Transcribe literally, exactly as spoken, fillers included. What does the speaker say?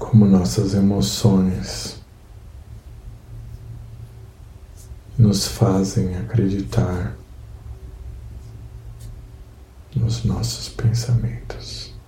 como nossas emoções nos fazem acreditar nos nossos pensamentos.